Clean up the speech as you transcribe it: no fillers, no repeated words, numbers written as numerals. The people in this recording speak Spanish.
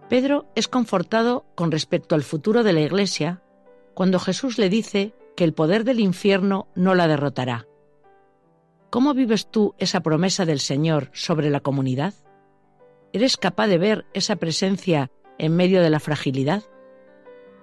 Pedro es confortado con respecto al futuro de la Iglesia cuando Jesús le dice que el poder del infierno no la derrotará. ¿Cómo vives tú esa promesa del Señor sobre la comunidad? ¿Eres capaz de ver esa presencia en medio de la fragilidad?